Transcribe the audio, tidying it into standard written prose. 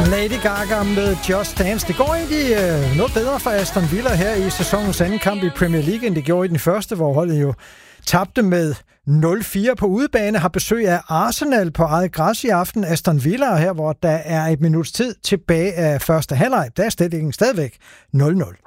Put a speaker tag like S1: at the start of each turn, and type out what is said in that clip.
S1: Lady Gaga med Just Dance. Det går egentlig noget bedre for Aston Villa her i sæsonens anden kamp i Premier League, end det gjorde i den første, hvor holdet jo tabte med 0-4 på udebane, har besøg af Arsenal på eget græs i aften. Aston Villa her, hvor der er et minuts tid tilbage af første halvleg. Der er stillingen stadigvæk 0-0.